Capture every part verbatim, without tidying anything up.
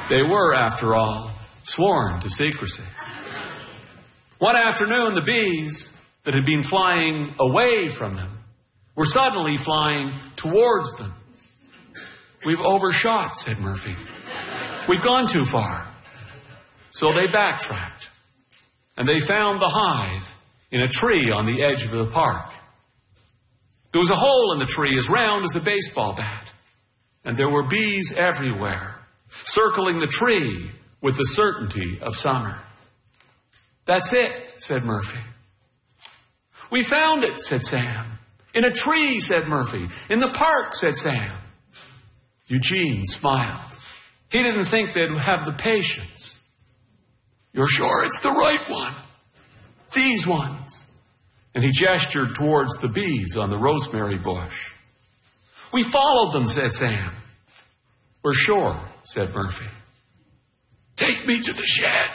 They were, after all, sworn to secrecy. One afternoon, the bees that had been flying away from them were suddenly flying towards them. "We've overshot," said Murphy. "We've gone too far." So they backtracked, and they found the hive in a tree on the edge of the park. There was a hole in the tree as round as a baseball bat, and there were bees everywhere, circling the tree with the certainty of summer. "That's it," said Murphy. "We found it," said Sam. "In a tree," said Murphy. "In the park," said Sam. Eugene smiled. He didn't think they'd have the patience. "You're sure it's the right one? These ones?" And he gestured towards the bees on the rosemary bush. "We followed them," said Sam. "We're sure," said Murphy. "Take me to the shed."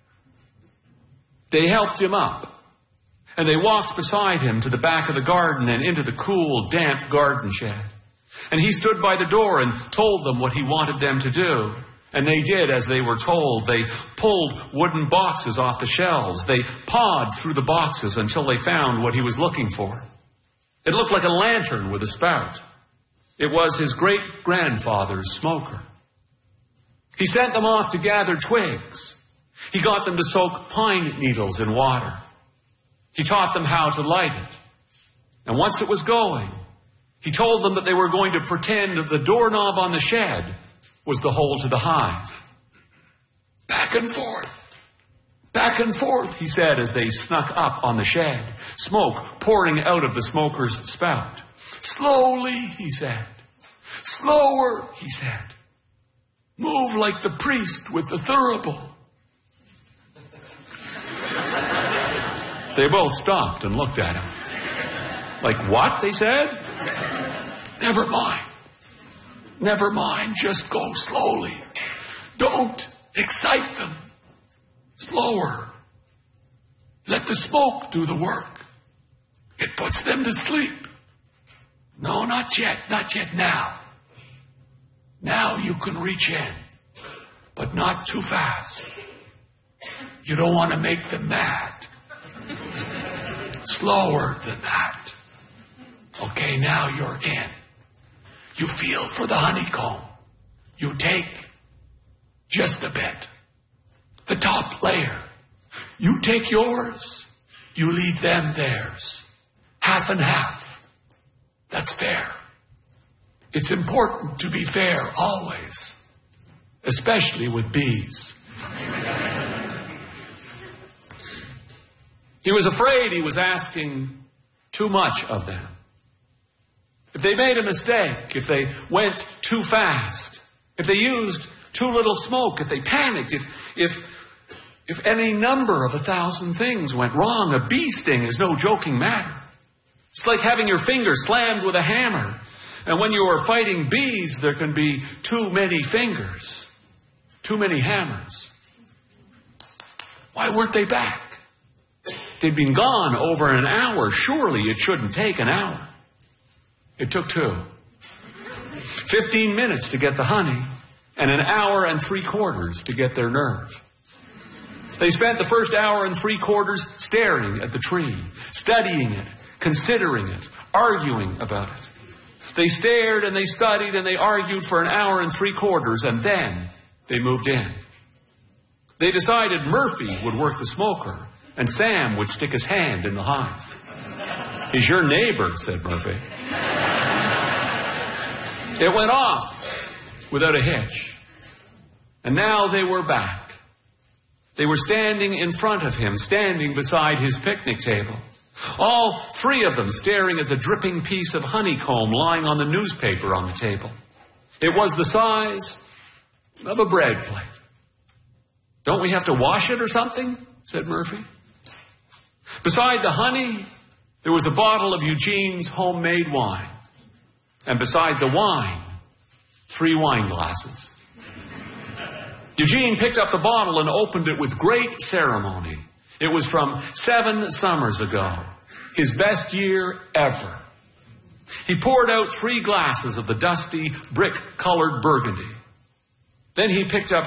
They helped him up, and they walked beside him to the back of the garden and into the cool, damp garden shed. And he stood by the door and told them what he wanted them to do. And they did as they were told. They pulled wooden boxes off the shelves. They pawed through the boxes until they found what he was looking for. It looked like a lantern with a spout. It was his great-grandfather's smoker. He sent them off to gather twigs. He got them to soak pine needles in water. He taught them how to light it. And once it was going, he told them that they were going to pretend that the doorknob on the shed was the hole to the hive. "Back and forth, back and forth," he said as they snuck up on the shed, smoke pouring out of the smoker's spout. "Slowly," he said. "Slower," he said. "Move like the priest with the thurible." They both stopped and looked at him. "Like what?" they said. "Never mind. Never mind. Just go slowly. Don't excite them. Slower. Let the smoke do the work. It puts them to sleep. No, not yet. Not yet. Now. Now you can reach in, but not too fast. You don't want to make them mad. Slower than that. Okay, now you're in. You feel for the honeycomb. You take just a bit. The top layer. You take yours. You leave them theirs. Half and half. That's fair. It's important to be fair always, especially with bees." He was afraid he was asking too much of them. If they made a mistake, if they went too fast, if they used too little smoke, if they panicked, if, if, if any number of a thousand things went wrong, a bee sting is no joking matter. It's like having your finger slammed with a hammer. And when you are fighting bees, there can be too many fingers, too many hammers. Why weren't they back? They'd been gone over an hour. Surely it shouldn't take an hour. It took two. Fifteen minutes to get the honey, and an hour and three quarters to get their nerve. They spent the first hour and three quarters staring at the tree, studying it, considering it, arguing about it. They stared and they studied and they argued for an hour and three quarters, and then they moved in. They decided Murphy would work the smoker and Sam would stick his hand in the hive. "He's your neighbor," said Murphy. It went off without a hitch. And now they were back. They were standing in front of him, standing beside his picnic table. All three of them staring at the dripping piece of honeycomb lying on the newspaper on the table. It was the size of a bread plate. "Don't we have to wash it or something?" said Murphy. Beside the honey, there was a bottle of Eugene's homemade wine. And beside the wine, three wine glasses. Eugene picked up the bottle and opened it with great ceremony. It was from seven summers ago, his best year ever. He poured out three glasses of the dusty, brick-colored burgundy. Then he picked up